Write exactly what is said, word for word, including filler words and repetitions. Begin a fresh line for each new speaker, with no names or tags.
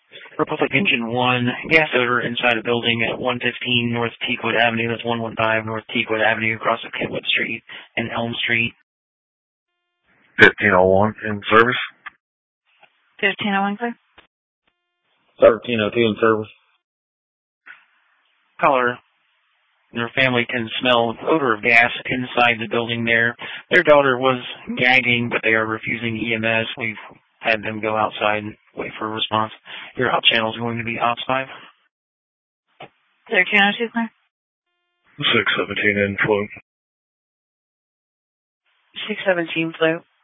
Republic Engine one, gas odor inside a building at one fifteen North Teakwood Avenue. That's one fifteen North Teakwood Avenue, across of Kentwood Street and Elm Street.
fifteen oh one in service.
fifteen oh one, clear.
thirteen oh two in service.
Caller, their family can smell odor of gas inside the building there. Their daughter was gagging, but they are refusing E M S. We've had them go outside and wait for a response. Your op channel is going to be ops five.
thirteen oh two, clear.
six seventeen in float.
six seventeen, float.